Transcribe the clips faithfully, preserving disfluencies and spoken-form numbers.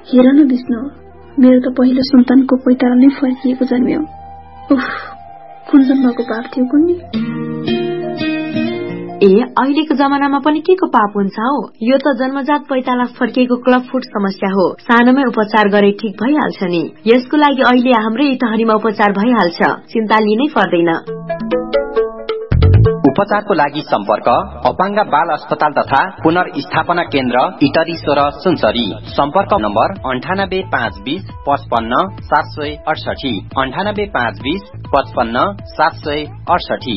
हेर न विष्णु, मेरो त पहिलो सन्तानको पैतारा नै फर्किएको जन्म्यो। उफ, कुन जन्मको पाप थियो कुन्नी। ए अहिलेको जमानामा पनि के को पाप हुन्छ हो? यो त जन्मजात पैताला फर्किएको क्लब फुट समस्या हो। सानोमै उपचार गरे ठीक भइहाल्छ नि। यसको लागि अहिले हाम्रै इटहरीमा उपचार भइहाल्छ, चिन्ता लिनै पर्दैन। उपचारको लागि सम्पर्क अपाङ्ग बाल अस्पताल तथा पुनर्स्थापना केन्द्र इटरी सोह्र सुनसरी। सम्पर्क नम्बर अन्ठानब्बे पाँच बीस पचपन्न सात सय अडसठी अन्ठानब्बे पाँच बीस पचपन्न सात सय अडसठी।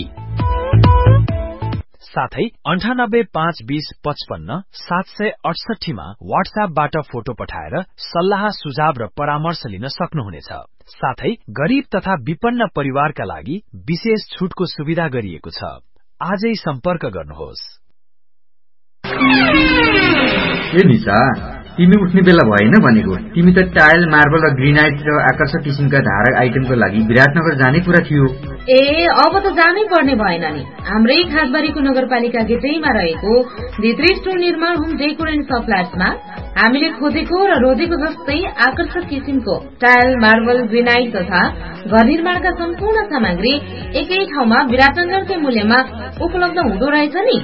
साथै अन्ठानब्बे पाँच बीस पचपन्न सात सय अडसठीमा वाट्सएपबाट फोटो पठाएर सल्लाह सुझाव र परामर्श लिन सक्नुहुनेछ। साथै गरीब तथा विपन्न परिवारका लागि विशेष छुटको सुविधा गरिएको छ। आजै सम्पर्क गर्नुहोस्। ए निशा, तिमी उठ्ने बेला भएन भनेको। तिमी त टाइल, मार्बल र ग्रेनाइट र आकर्षक किसिमका धारक आइटमको लागि विराटनगर जाने कुरा थियो। ए अब त जानै पर्ने भएन नि। हाम्रै खासबारीको नगरपालिका गेटैमा रहेको भित्री स्टोर निर्माण होम डेकोर एन्ड सप्लायर्समा हामीले खोजेको र रोजेको जस्तै आकर्षक किसिमको टाइल, मार्बल, ग्रेनाइट तथा घर निर्माणका सम्पूर्ण सामग्री एकै ठाउँमा विराटनगरकै मूल्यमा उपलब्ध हुँदो रहेछ नि।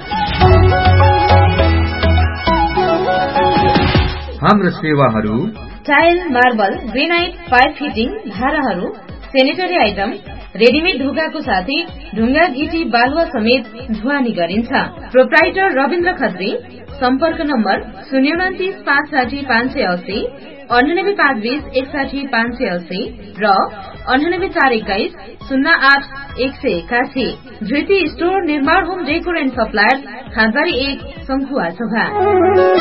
हाम्रो सेवाहरू tile, marble, granite, pipe fitting, धाराहरू, सेनेटरी आइटम, रेडिमेड ढोकाको साथै ढुङ्गा, गिटी, बालुवा समेत ढुवानी गरिन्छ। प्रोप्राइटर रविन्द्र खत्री। सम्पर्क नम्बर शून्य उन्तिस पाँच साठी पाँच सय अस्सी अन्ठानब्बे पाँच बीस एकसाठी पाँच सय अस्सी र अन्ठानब्बे चार एक्काइस शून्य आठ एक सय एकासी। धृति स्टोर निर्माण होम डेकोर एन्ड सप्लायर्स, खानबारी एक, शंखुवा सभा।